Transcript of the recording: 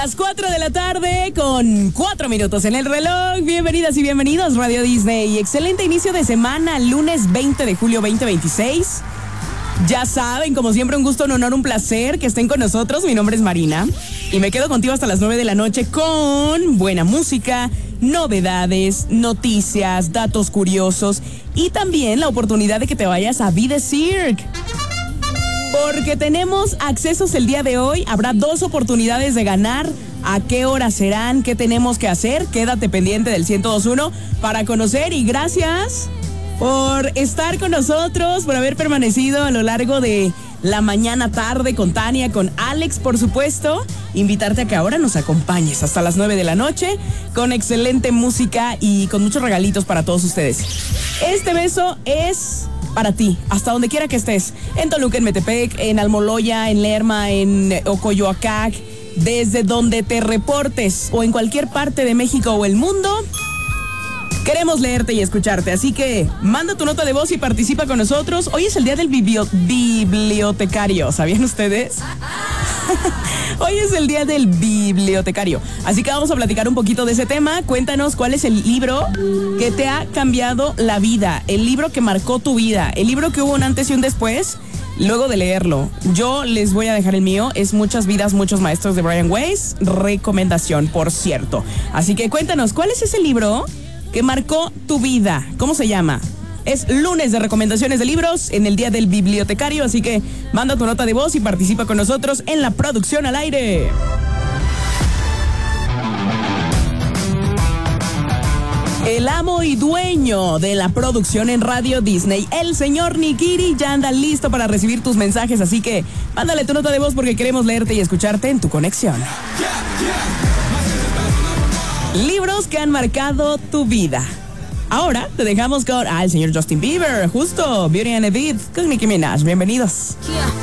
Las 4 de la tarde con 4 minutos en el reloj. Bienvenidas y bienvenidos, Radio Disney. Excelente inicio de semana, lunes 20 de julio 2026. Ya saben, como siempre, un gusto, un honor, un placer que estén con nosotros. Mi nombre es Marina y me quedo contigo hasta las 9 de la noche con buena música, novedades, noticias, datos curiosos y también la oportunidad de que te vayas a Be The Cirque. Porque tenemos accesos el día de hoy. Habrá 2 oportunidades de ganar. ¿A qué hora serán? ¿Qué tenemos que hacer? Quédate pendiente del 102.1 para conocer. Y gracias por estar con nosotros, por haber permanecido a lo largo de la mañana tarde con Tania, con Alex, por supuesto. Invitarte a que ahora nos acompañes hasta las 9 de la noche con excelente música y con muchos regalitos para todos ustedes. Este beso es para ti, hasta donde quiera que estés, en Toluca, en Metepec, en Almoloya, en Lerma, en Ocoyoacac, desde donde te reportes o en cualquier parte de México o el mundo. Queremos leerte y escucharte, así que manda tu nota de voz y participa con nosotros. Hoy es el día del bibliotecario, ¿sabían ustedes? Hoy es el día del bibliotecario, así que vamos a platicar un poquito de ese tema. Cuéntanos cuál es el libro que te ha cambiado la vida, el libro que marcó tu vida, el libro que hubo un antes y un después luego de leerlo. Yo les voy a dejar el mío, es Muchas vidas, muchos maestros de Brian Weiss, recomendación, por cierto. Así que cuéntanos, ¿cuál es ese libro que marcó tu vida? ¿Cómo se llama? Es lunes de recomendaciones de libros en el día del bibliotecario, así que manda tu nota de voz y participa con nosotros en la producción al aire. El amo y dueño de la producción en Radio Disney, el señor Nikiri, ya anda listo para recibir tus mensajes, así que mándale tu nota de voz porque queremos leerte y escucharte en tu conexión. Libros que han marcado tu vida. Ahora te dejamos con el señor Justin Bieber, justo Beauty and the Beast con Nicki Minaj. Bienvenidos.